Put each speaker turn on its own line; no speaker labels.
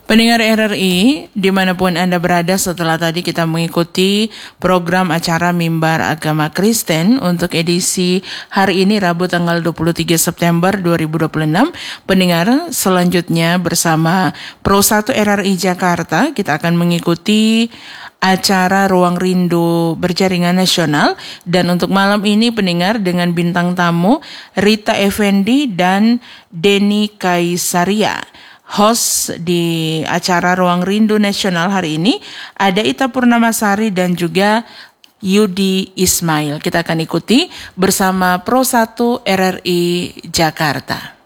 Pendengar RRI, dimanapun Anda berada, setelah tadi kita mengikuti program acara Mimbar Agama Kristen untuk edisi hari ini Rabu tanggal 23 September 2026. Pendengar, selanjutnya bersama Pro 1 RRI Jakarta, kita akan mengikuti acara Ruang Rindu Berjaringan Nasional. Dan untuk malam ini pendengar dengan bintang tamu Rita Effendi dan Denny Kaisaria. Host di acara Ruang Rindu Nasional hari ini ada Ita Purnamasari dan juga Yudi Ismail. Kita akan ikuti bersama Pro 1 RRI Jakarta.